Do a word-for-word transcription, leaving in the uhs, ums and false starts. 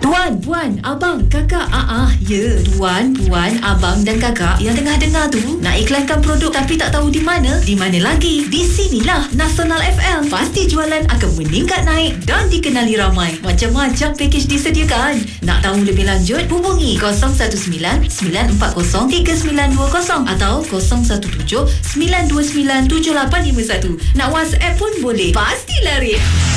Tuan, puan, abang, kakak. Ah, ah, ya. Tuan, puan, abang dan kakak yang tengah dengar tu nak iklankan produk tapi tak tahu di mana? Di mana lagi? Di sinilah Nasional F M. Pasti jualan akan meningkat naik dan dikenali ramai. Macam-macam pakej disediakan. Nak tahu lebih lanjut? Hubungi kosong satu sembilan sembilan empat kosong tiga sembilan dua kosong atau kosong satu tujuh sembilan dua sembilan tujuh lapan lima satu. Nak WhatsApp pun boleh. Pastilah Rit.